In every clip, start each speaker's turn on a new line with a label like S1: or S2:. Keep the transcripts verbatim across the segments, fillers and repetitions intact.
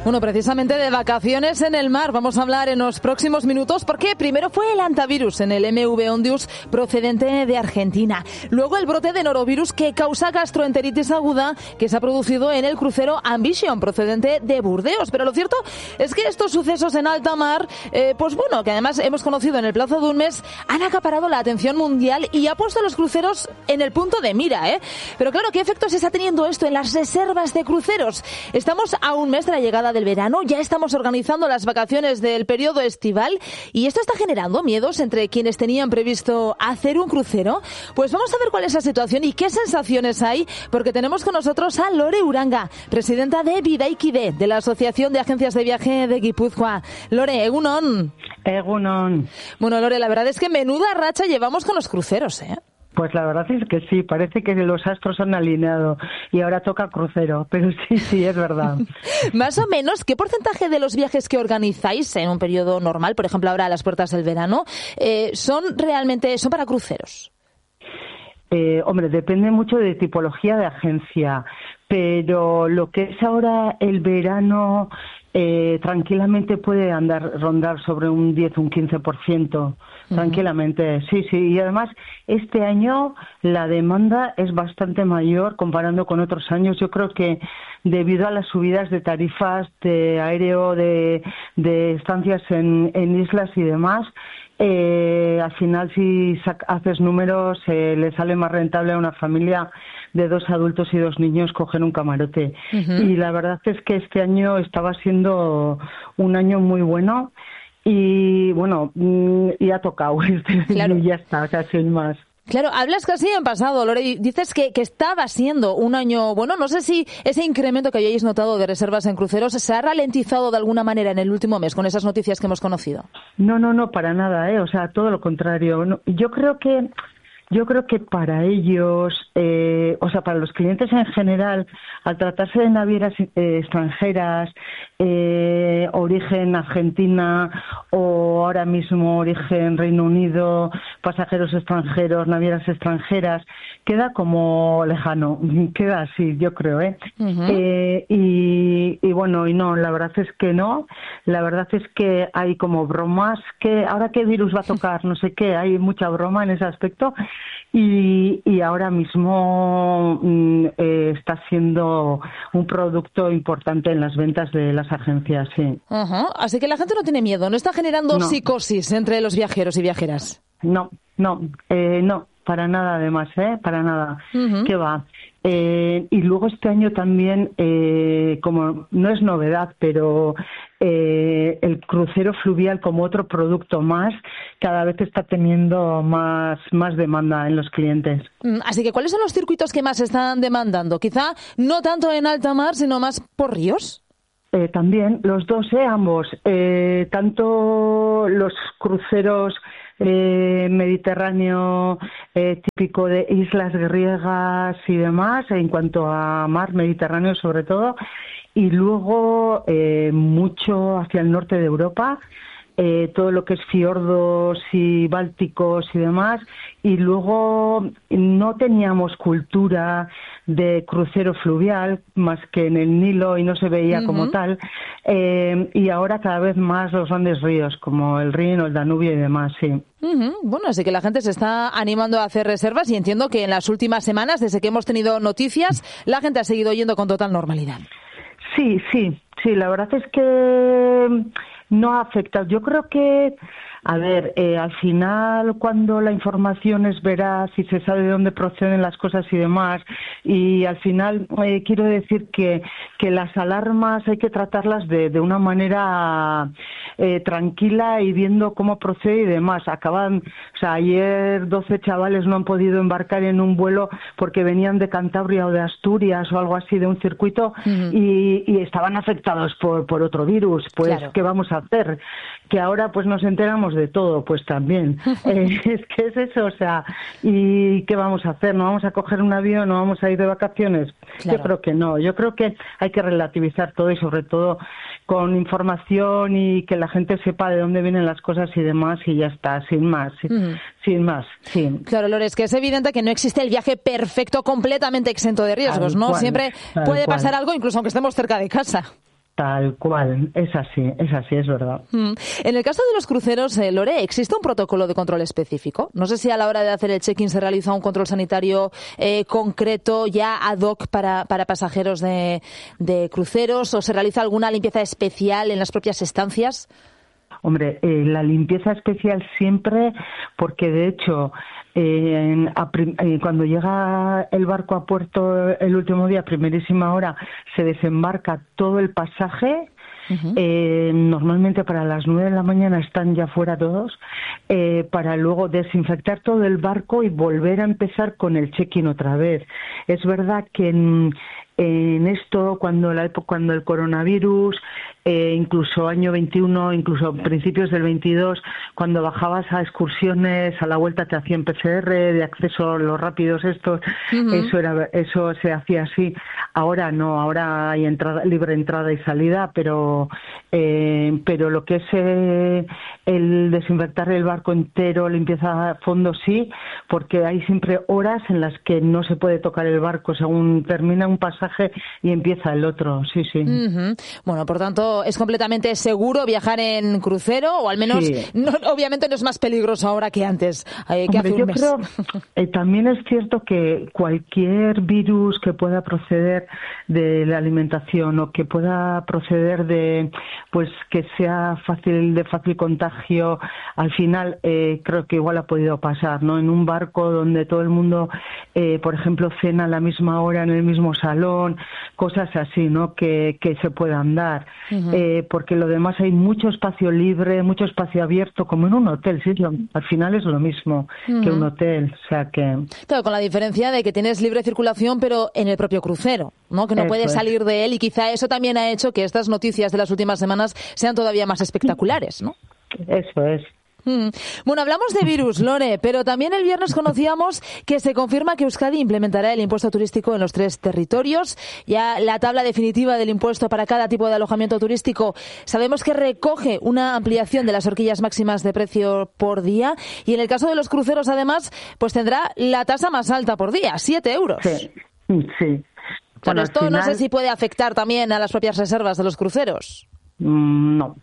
S1: Bueno, precisamente de vacaciones en el mar vamos a hablar en los próximos minutos, porque primero fue el hantavirus en el M V Ondius procedente de Argentina. Luego el brote de norovirus que causa gastroenteritis aguda que se ha producido en el crucero Ambition procedente de Burdeos. Pero lo cierto es que estos sucesos en alta mar, eh, pues bueno, que además hemos conocido en el plazo de un mes, han acaparado la atención mundial y ha puesto a los cruceros en el punto de mira, ¿eh? Pero claro, ¿qué efectos está teniendo esto en las reservas de cruceros? Estamos a un mes de la llegada del verano, ya estamos organizando las vacaciones del periodo estival y esto está generando miedos entre quienes tenían previsto hacer un crucero. Pues vamos a ver cuál es la situación y qué sensaciones hay, porque tenemos con nosotros a Lore Uranga, presidenta de Bidaikide, de la Asociación de Agencias de Viaje de Guipúzcoa. Lore, egunon.
S2: Egunon.
S1: Bueno, Lore, la verdad es que menuda racha llevamos con los cruceros, ¿eh?
S2: Pues la verdad es que sí, parece que los astros han alineado y ahora toca crucero, pero sí, sí, es verdad.
S1: Más o menos, ¿qué porcentaje de los viajes que organizáis en un periodo normal, por ejemplo ahora a las puertas del verano, eh, son realmente, son para cruceros?
S2: Eh, hombre, depende mucho de tipología de agencia, pero lo que es ahora el verano eh, tranquilamente puede andar rondar sobre un diez, un quince por ciento. Tranquilamente, sí, sí. Y además, este año la demanda es bastante mayor comparando con otros años. Yo creo que debido a las subidas de tarifas de aéreo, de, de estancias en, en islas y demás, eh, al final si haces números, eh, le sale más rentable a una familia de dos adultos y dos niños coger un camarote. Uh-huh. Y la verdad es que este año estaba siendo un año muy bueno. Y bueno, y ha tocado, claro. Y ya está, casi más.
S1: Claro, hablas casi en pasado, Lore, y dices que, que estaba siendo un año bueno. No sé si ese incremento que hayáis notado de reservas en cruceros se ha ralentizado de alguna manera en el último mes con esas noticias que hemos conocido.
S2: No, no, no, para nada, ¿eh? O sea, todo lo contrario. No, yo creo que... Yo creo que para ellos, eh, o sea, para los clientes en general, al tratarse de navieras eh, extranjeras, eh, origen Argentina o ahora mismo origen Reino Unido, pasajeros extranjeros, navieras extranjeras, queda como lejano, queda así, yo creo, ¿eh? Uh-huh. eh y, y bueno, y no, la verdad es que no, la verdad es que hay como bromas, que ahora qué virus va a tocar, no sé qué, hay mucha broma en ese aspecto. Y, y ahora mismo mm, eh, está siendo un producto importante en las ventas de las agencias, sí.
S1: Uh-huh. Así que la gente no tiene miedo, no está generando no. psicosis entre los viajeros y viajeras.
S2: No, no, eh, no, para nada además, ¿eh? Para nada. Uh-huh. ¿Qué va? Eh, y luego este año también, eh, como no es novedad, pero eh, el crucero fluvial como otro producto más, cada vez está teniendo más, más demanda en los clientes.
S1: Así que, ¿cuáles son los circuitos que más están demandando? Quizá no tanto en alta mar, sino más por ríos.
S2: Eh, también, los dos, eh, ambos. Eh, tanto los cruceros Eh, Mediterráneo eh, típico de islas griegas y demás, en cuanto a mar Mediterráneo sobre todo, y luego eh, mucho hacia el norte de Europa, eh, todo lo que es fiordos y bálticos y demás, y luego no teníamos cultura de crucero fluvial más que en el Nilo y no se veía uh-huh. como tal, eh, y ahora cada vez más los grandes ríos como el Rin o el Danubio y demás, sí.
S1: Uh-huh. Bueno, así que la gente se está animando a hacer reservas y entiendo que en las últimas semanas, desde que hemos tenido noticias, la gente ha seguido yendo con total normalidad.
S2: Sí, sí, sí, la verdad es que no ha afectado. Yo creo que, a ver, eh, al final cuando la información es veraz y se sabe de dónde proceden las cosas y demás, y al final eh, quiero decir que, que las alarmas hay que tratarlas de, de una manera eh, tranquila y viendo cómo procede y demás. Acaban, o sea, ayer doce chavales no han podido embarcar en un vuelo porque venían de Cantabria o de Asturias o algo así de un circuito uh-huh. y, y estaban afectados por, por otro virus. Pues, claro. ¿Qué vamos a hacer? Que ahora pues nos enteramos de todo, pues también. eh, es que es eso, o sea, ¿y qué vamos a hacer? ¿No vamos a coger un avión? ¿No vamos a ir de vacaciones? Claro. Yo creo que no. Yo creo que hay que relativizar todo y sobre todo con información y que la gente sepa de dónde vienen las cosas y demás y ya está, sin más, sin, uh-huh. sin más, sí.
S1: Claro, Lore, es que es evidente que no existe el viaje perfecto, completamente exento de riesgos, tal ¿no? Cual, Siempre puede pasar algo, incluso aunque estemos cerca de casa.
S2: Tal cual, es así, es así, es verdad.
S1: Mm. En el caso de los cruceros, eh, Lore, ¿existe un protocolo de control específico? No sé si a la hora de hacer el check-in se realiza un control sanitario eh, concreto ya ad hoc para, para pasajeros de, de cruceros, o se realiza alguna limpieza especial en las propias estancias.
S2: Hombre, eh, la limpieza especial siempre, porque de hecho, eh, en, a prim, eh, cuando llega el barco a puerto el último día, primerísima hora, se desembarca todo el pasaje. Uh-huh. Eh, normalmente para las nueve de la mañana están ya fuera todos, eh, para luego desinfectar todo el barco y volver a empezar con el check-in otra vez. Es verdad que en, en esto, cuando la cuando el coronavirus, eh, incluso año veintiuno, incluso principios del veintidós, cuando bajabas a excursiones, a la vuelta te hacían P C R de acceso, los rápidos estos, uh-huh. eso era eso se hacía así. Ahora no, ahora hay entrada, libre entrada y salida, pero eh, pero lo que es eh, el desinfectar el barco entero, limpieza a fondo, sí, porque hay siempre horas en las que no se puede tocar el barco según termina un pasaje y empieza el otro, sí, sí.
S1: Uh-huh. Bueno, por tanto, es completamente seguro viajar en crucero, o al menos, sí. no, obviamente no es más peligroso ahora que antes, eh, que
S2: Hombre,
S1: hace un
S2: yo
S1: mes.
S2: Creo, eh, también es cierto que cualquier virus que pueda proceder de la alimentación o que pueda proceder de, pues, que sea fácil, de fácil contagio, al final eh, creo que igual ha podido pasar, ¿no? En un barco donde todo el mundo, eh, por ejemplo, cena a la misma hora en el mismo salón, cosas así, ¿no? Que, que se puedan dar. Uh-huh. Eh, porque lo demás hay mucho espacio libre, mucho espacio abierto, como en un hotel, sí, lo, al final es lo mismo uh-huh. que un hotel, o sea que...
S1: Claro, con la diferencia de que tienes libre circulación, pero en el propio crucero, ¿no? Que no eso puedes salir es. de él, y quizá eso también ha hecho que estas noticias de las últimas semanas sean todavía más espectaculares, ¿no?
S2: Eso es.
S1: Mm. Bueno, hablamos de virus, Lore, pero también el viernes conocíamos que se confirma que Euskadi implementará el impuesto turístico en los tres territorios. Ya la tabla definitiva del impuesto para cada tipo de alojamiento turístico sabemos que recoge una ampliación de las horquillas máximas de precio por día, y en el caso de los cruceros, además, pues tendrá la tasa más alta por día, siete euros.
S2: Sí, sí.
S1: Bueno, esto final... no sé si puede afectar también a las propias reservas de los cruceros.
S2: Mm, no.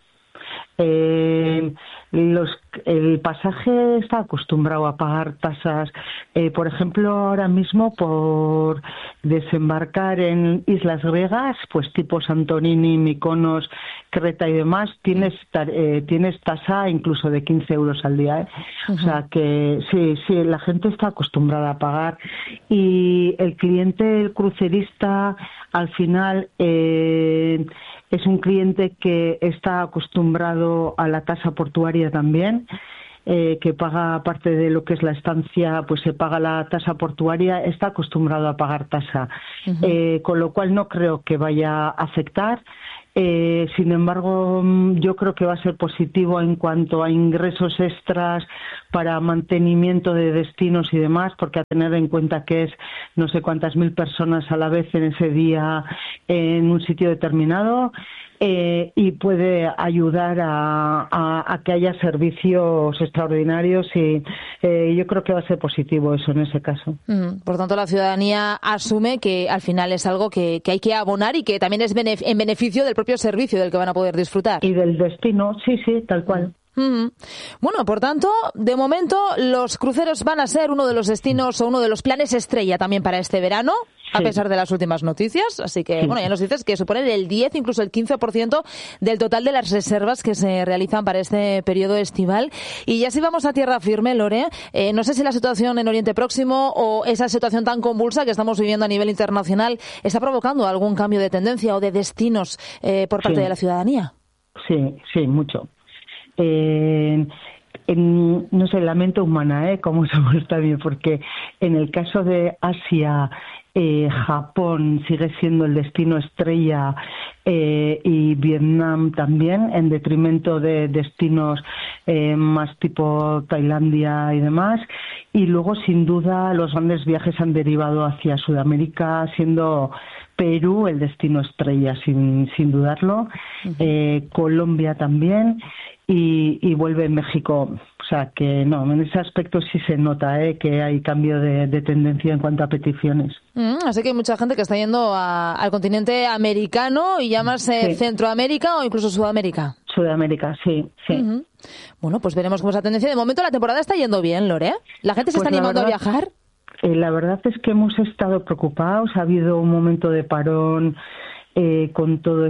S2: Eh, los, el pasaje está acostumbrado a pagar tasas. Eh, por ejemplo, ahora mismo por desembarcar en islas griegas, pues tipo Santorini, Mykonos, Creta y demás, tienes eh, tienes tasa incluso de quince euros al día. ¿eh? Uh-huh. O sea que sí, sí, la gente está acostumbrada a pagar, y el cliente, el crucerista, al final eh, es un cliente que está acostumbrado a la tasa portuaria también, eh, que paga, aparte de lo que es la estancia, pues se paga la tasa portuaria, está acostumbrado a pagar tasa. Uh-huh. Eh, con lo cual no creo que vaya a afectar. Eh, sin embargo, yo creo que va a ser positivo en cuanto a ingresos extras para mantenimiento de destinos y demás, porque a tener en cuenta que es no sé cuántas mil personas a la vez en ese día en un sitio determinado, eh, y puede ayudar a, a, a que haya servicios extraordinarios, y eh, yo creo que va a ser positivo eso en ese caso.
S1: Mm, por tanto, la ciudadanía asume que al final es algo que, que hay que abonar, y que también es benef- en beneficio del propio servicio del que van a poder disfrutar.
S2: Y del destino, sí, sí, tal cual.
S1: Mm-hmm. Bueno, por tanto, de momento los cruceros van a ser uno de los destinos o uno de los planes estrella también para este verano, a sí. pesar de las últimas noticias. Así que, sí. bueno, ya nos dices que suponen el diez, incluso el quince por ciento del total de las reservas que se realizan para este periodo estival. Y ya si vamos a tierra firme, Lore, eh, no sé si la situación en Oriente Próximo o esa situación tan convulsa que estamos viviendo a nivel internacional está provocando algún cambio de tendencia o de destinos eh, por parte sí. de la ciudadanía.
S2: Sí, sí, mucho. Eh, en, no sé, la mente humana, ¿eh? Cómo somos también, porque en el caso de Asia, eh, Japón sigue siendo el destino estrella, eh, y Vietnam también, en detrimento de destinos eh, más tipo Tailandia y demás. Y luego, sin duda, los grandes viajes han derivado hacia Sudamérica, siendo Perú el destino estrella, sin, sin dudarlo. Uh-huh. eh, Colombia también. Y, y vuelve México, sea que no, en ese aspecto sí se nota ¿eh? que hay cambio de, de tendencia en cuanto a peticiones.
S1: Mm, así que hay mucha gente que está yendo a, al continente americano y ya más eh, sí. Centroamérica o incluso Sudamérica.
S2: Sudamérica, sí, sí.
S1: Uh-huh. Bueno, pues veremos cómo es la tendencia. De momento la temporada está yendo bien, Lore. ¿La gente se pues está animando verdad, a viajar?
S2: Eh, la verdad es que hemos estado preocupados. Ha habido un momento de parón eh, con todo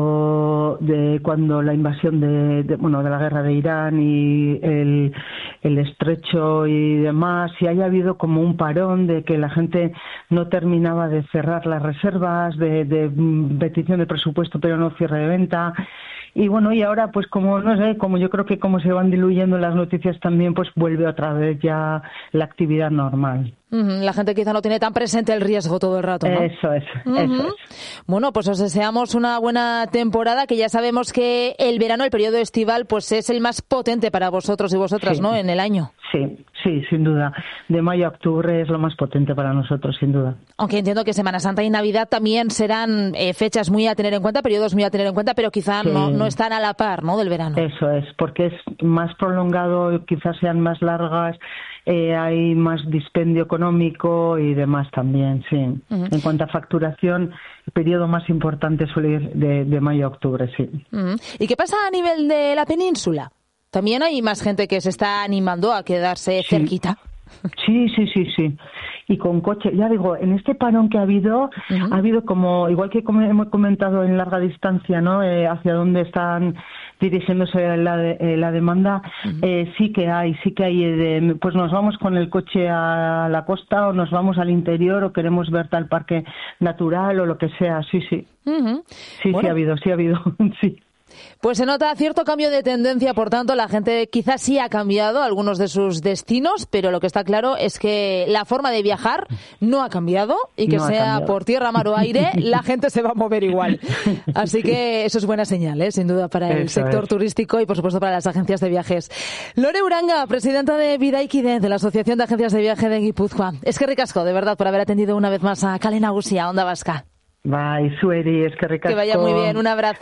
S2: esto de cuando la invasión de, de bueno de la guerra de Irán y el, el estrecho y demás, y haya habido como un parón de que la gente no terminaba de cerrar las reservas, de, de petición de presupuesto pero no cierre de venta. Y bueno, y ahora pues como, no sé, como yo creo que como se van diluyendo las noticias también, pues vuelve otra vez ya la actividad normal.
S1: Uh-huh. La gente quizá no tiene tan presente el riesgo todo el rato, ¿no?
S2: Eso es, uh-huh. eso es.
S1: Bueno, pues os deseamos una buena temporada, que ya sabemos que el verano, el periodo estival, pues es el más potente para vosotros y vosotras, sí. ¿no?, en el año.
S2: Sí, sí, sin duda. De mayo a octubre es lo más potente para nosotros, sin duda.
S1: Aunque entiendo que Semana Santa y Navidad también serán eh, fechas muy a tener en cuenta, periodos muy a tener en cuenta, pero quizá sí. no, no están a la par, ¿no?, del verano.
S2: Eso es, porque es más prolongado, quizás sean más largas, eh, hay más dispendio económico y demás también, sí. Uh-huh. En cuanto a facturación, el periodo más importante suele ir de, de mayo a octubre, sí.
S1: Uh-huh. ¿Y qué pasa a nivel de la península? ¿También hay más gente que se está animando a quedarse
S2: sí.
S1: cerquita?
S2: Sí, sí, sí, sí. Y con coche, ya digo, en este parón que ha habido, uh-huh. ha habido como, igual que como hemos comentado en larga distancia, ¿no? Eh, hacia dónde están dirigiéndose la, de, eh, la demanda, uh-huh. eh, sí que hay, sí que hay, de, pues nos vamos con el coche a la costa o nos vamos al interior o queremos ver tal parque natural o lo que sea, sí, sí.
S1: Uh-huh.
S2: Sí,
S1: bueno.
S2: sí ha habido, sí ha habido, sí.
S1: Pues se nota cierto cambio de tendencia, por tanto, la gente quizás sí ha cambiado algunos de sus destinos, pero lo que está claro es que la forma de viajar no ha cambiado y que
S2: no
S1: sea por tierra, mar o aire, la gente se va a mover igual. Así que eso es buena señal, ¿eh? Sin duda, para el eso sector es. turístico y, por supuesto, para las agencias de viajes. Lore Uranga, presidenta de Bidaikide, de la Asociación de Agencias de Viaje de Guipúzcoa. Es que ricasco, de verdad, por haber atendido una vez más a Kale Nagusia, Onda Vasca.
S2: Bai, zueri, eskerrik asko.
S1: Que vaya muy bien, un abrazo.